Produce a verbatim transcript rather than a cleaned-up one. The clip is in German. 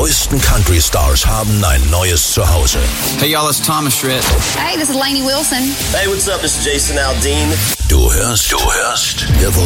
neuesten Country-Stars haben ein neues Zuhause. Hey y'all, it's Thomas Schritt. Hey, this is Lainey Wilson. Hey, what's up? This is Jason Aldean. Du hörst, du hörst The